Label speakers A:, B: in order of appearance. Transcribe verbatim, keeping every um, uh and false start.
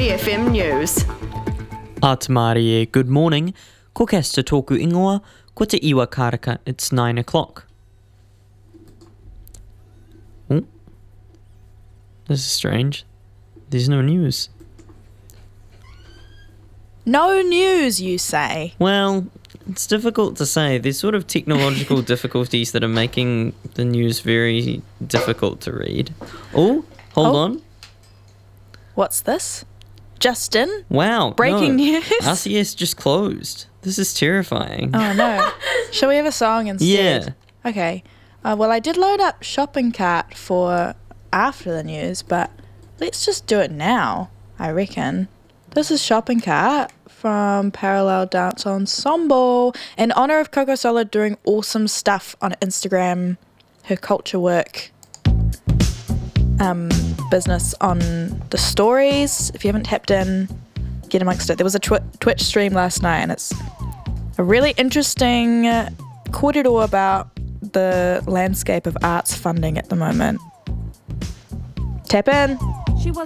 A: B F M News.
B: Atamari e, good morning. Ko kesta tōku ingoa, ko te iwa karaka, it's nine o'clock. Oh, this is strange. There's no news.
C: No news, you say?
B: Well, it's difficult to say. There's sort of technological difficulties that are making the news very difficult to read. Oh, hold
C: Oh.
B: on.
C: What's this? Justin?
B: Wow.
C: Breaking
B: no.
C: news?
B: R C S just closed. This is terrifying.
C: Oh no. Shall we have a song instead?
B: Yeah.
C: Okay. Uh, well, I did load up Shopping Cart for after the news, but let's just do it now, I reckon. This is Shopping Cart from Parallel Dance Ensemble in honour of Coco Sola doing awesome stuff on Instagram, her culture work um, business on the stories. If you haven't tapped in, get amongst it. There was a twi- Twitch stream last night and it's a really interesting kōrero about the landscape of arts funding at the moment. Tap in.